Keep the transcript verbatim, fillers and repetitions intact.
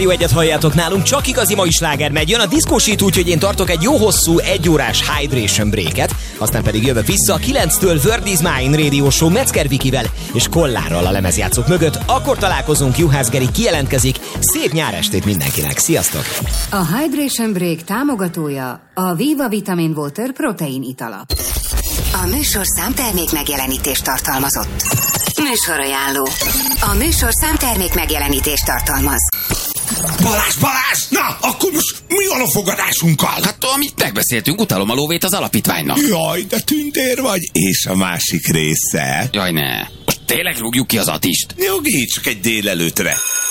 Jó, egyet halljátok nálunk, csak igazi mai sláger megy. Jön a diszkósít, úgyhogy én tartok egy jó hosszú, egyórás hydration breaket, aztán pedig jövök vissza a kilenctől Word is Mine Radio Show Metzger Vikivel és Kollárral a lemezjátszók mögött. Akkor találkozunk, Juhász Geri kijelentkezik. Szép nyárestét mindenkinek, sziasztok! A Hydration Break támogatója a Viva Vitamin Water protein itala. A műsor számtermék megjelenítést tartalmazott. Műsorajánló. A műsor számtermék megjelenítést tartalmaz. Balázs, Balázs! Na, akkor most mi van a fogadásunkkal? Hát, amit megbeszéltünk, utalom a lóvét az alapítványnak. Jaj, de tündér vagy. És a másik része? Jaj, ne. Most tényleg rúgjuk ki az Attist? Nyugi, csak egy délelőtre.